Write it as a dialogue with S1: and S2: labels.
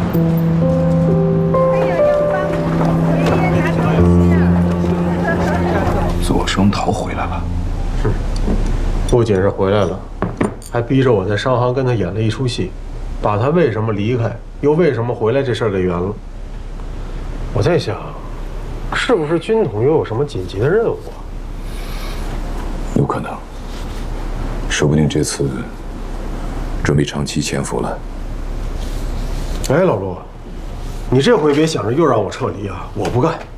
S1: 左生桃回来了。
S2: 不仅是回来了，还逼着我在商行跟他演了一出戏，把他为什么离开，又为什么回来这事儿给圆了。我在想，是不是军统又有什么紧急的任务啊？
S1: 有可能，说不定这次准备长期潜伏了。
S2: 哎，老陆，你这回别想着又让我撤离啊！我不干。